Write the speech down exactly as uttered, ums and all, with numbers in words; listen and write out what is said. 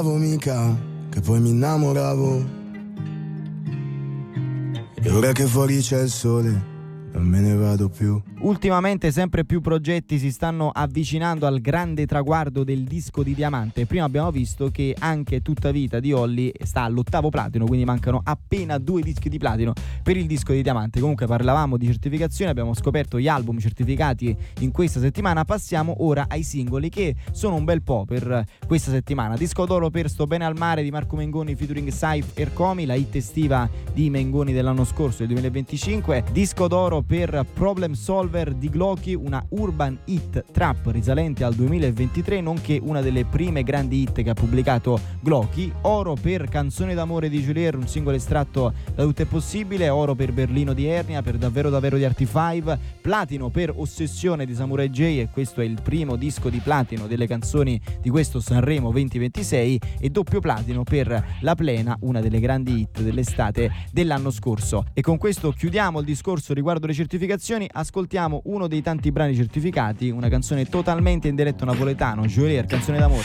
mica che poi mi innamoravo, e ora che fuori c'è il sole non me ne vado più. Ultimamente sempre più progetti si stanno avvicinando al grande traguardo del disco di diamante. Prima abbiamo visto che anche Tutta Vita di Olly sta all'ottavo platino, quindi mancano appena due dischi di platino per il disco di diamante. Comunque parlavamo di certificazione, abbiamo scoperto gli album certificati in questa settimana. Passiamo ora ai singoli, che sono un bel po' per questa settimana. Disco d'oro per Sto bene al mare di Marco Mengoni featuring Saif Ercomi, la hit estiva di Mengoni dell'anno scorso, del duemilaventicinque. Disco d'oro per Problem Solver di Glocky, una urban hit trap risalente al duemilaventitré, nonché una delle prime grandi hit che ha pubblicato Glocky. Oro per Canzone d'amore di Julier, un singolo estratto da Tutto è possibile. Oro per Berlino di Ernia, per Davvero davvero di Arti cinque. Platino per Ossessione di Samurai J, e questo è il primo disco di platino delle canzoni di questo Sanremo duemilaventisei. E doppio platino per La Plena, una delle grandi hit dell'estate dell'anno scorso. E con questo chiudiamo il discorso riguardo le certificazioni. Ascoltiamo uno dei tanti brani certificati, una canzone totalmente in dialetto napoletano, Julier, Canzone d'amore.